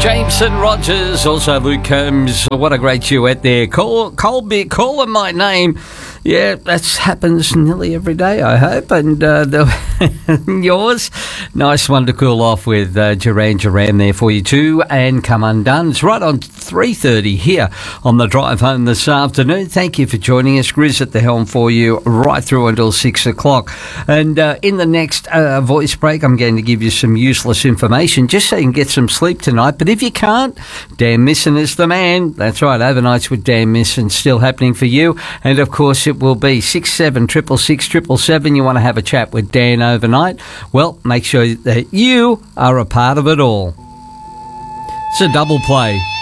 Jameson Rogers, also Luke Combs. What a great duet there. Colby, calling my name. Yeah, that happens nearly every day, I hope. And yours, nice one to cool off with Duran Duran there for you too. And Come Undone. It's right on 3:30 here on the drive home this afternoon. Thank you for joining us. Grizz at the helm for you right through until 6 o'clock. And in the next voice break, I'm going to give you some useless information just so you can get some sleep tonight. But if you can't, Dan Misson is the man. That's right, overnights with Dan Misson still happening for you. And of course, it will be 67666777. You want to have a chat with Dan overnight? Well, make sure that you are a part of it all. It's a double play.